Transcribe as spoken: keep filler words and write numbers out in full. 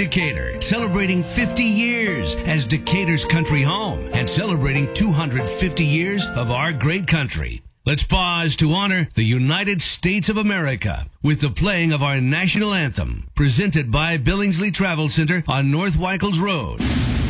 Decatur, celebrating fifty years as Decatur's country home and celebrating two hundred fifty years of our great country. Let's pause to honor the United States of America with the playing of our national anthem, presented by Billingsley Travel Center on North Weichels Road.